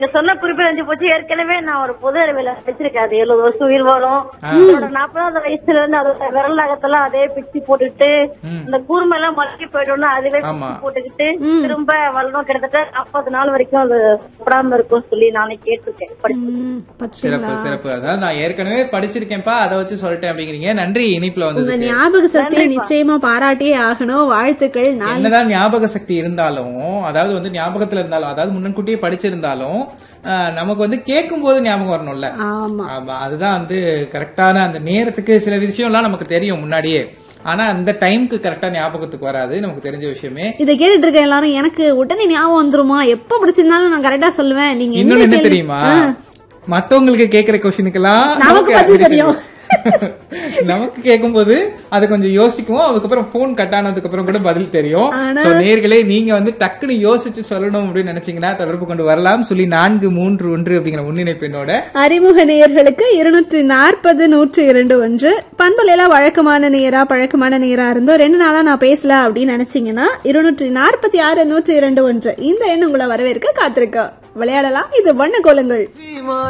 சொன்ன குறிப்பில் இருந்து போச்சு. ஏற்கனவே நான் ஒரு பொது அறிவியல வச்சிருக்கேன். அது 70 வருஷம் உயிர் வாழும். 40வது வயசுல இருந்து அதோட விரல் நகத்தெல்லாம் அதே பிச்சு போட்டுக்கிட்டு இந்த கூர்மை எல்லாம் மலக்கி போயிட்டோம்னா அதுவே பிச்சு போட்டுக்கிட்டு திரும்ப வளரும். கிட்டத்தட்ட 40 நாள் வரைக்கும் அது சாப்பிடாம இருக்கும் சொல்லி நானே கேட்டிருக்கேன். சிறப்பு சிறப்பு. அதாவது நான் ஏற்கனவே படிச்சிருக்கேன்ப்பா, அதை வச்சு சொல்லிட்டேன் அப்படிங்கிறீங்க. நன்றி இணைப்புல வந்து. ஞாபக சக்தியை நிச்சயமா பாராட்டியே ஆகணும். வாழ்த்துக்கள். என்னதான் ஞாபக சக்தி இருந்தாலும், அதாவது வந்து ஞாபகத்துல இருந்தாலும், அதாவது முன்னன்கூட்டியே படிச்சிருந்தாலும் நமக்கு வந்து கேட்கும் போது ஞாபகம் வரணும்ல. அதுதான் வந்து கரெக்டான அந்த நேரத்துக்கு சில விஷயம்லாம் நமக்கு தெரியும் முன்னாடியே, ஆனா அந்த டைம்க்கு கரெக்டா ஞாபகத்துக்கு வராது. நமக்கு தெரிஞ்ச விஷயமே. இதை கேட்டுட்டு இருக்க எல்லாரும் எனக்கு உடனே ஞாபகம் வந்துருமா, எப்ப பிடிச்சிருந்தாலும் நான் கரெக்டா சொல்லுவேன். நீங்க இன்னொன்னு என்ன தெரியுமா, மத்தவங்களுக்கு கேக்குற கொஸ்டினுக்கெல்லாம் நமக்கு பத்தி தெரியும். நமக்கு கேட்கும் போது அது கொஞ்சம் யோசிக்குவோம். அதுக்கப்புறம் போன் கட் ஆனதுக்கு அப்புறம் கூட பதில் தெரியும். நேர்களே, நீங்க வந்து டக்குன்னு யோசிச்சு சொல்லணும் அப்படின்னு நினைச்சீங்கன்னா தொடர்பு கொண்டு வரலாம். 431 அப்படிங்கிற முன்னிணைப்பு என்னோட அறிமுக நேயர்களுக்கு 240-102 பண்புல வழக்கமான நேரா பழக்கமான நேரா இருந்தோ 2 நாளா நான் பேசல அப்படின்னு நினைச்சீங்கன்னா 246-102 இந்த எண் உங்களை வரவேற்க காத்திருக்க. விளையாடலாம். இது வண்ண கோலங்கள்.